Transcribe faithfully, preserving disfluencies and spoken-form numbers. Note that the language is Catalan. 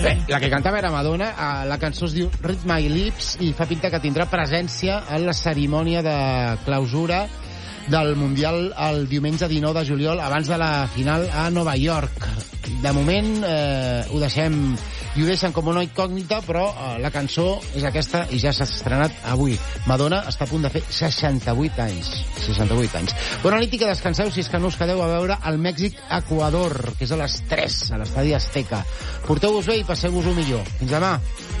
Bé, la que cantava era Madonna, la cançó es diu Read My Lips i fa pinta que tindrà presència en la cerimònia de clausura del Mundial el diumenge dinou de juliol abans de la final a Nova York. De moment eh, ho deixem i ho deixen com una incògnita, però eh, la cançó és aquesta i ja s'ha estrenat avui. Madonna està a punt de fer seixanta-vuit anys. seixanta-vuit anys. Bona nit i que descanseu si és que no us quedeu a veure el Mèxic-Equador, que és a les tres, a l'estadi Azteca. Porteu-vos bé i passeu-vos-ho millor. Fins demà.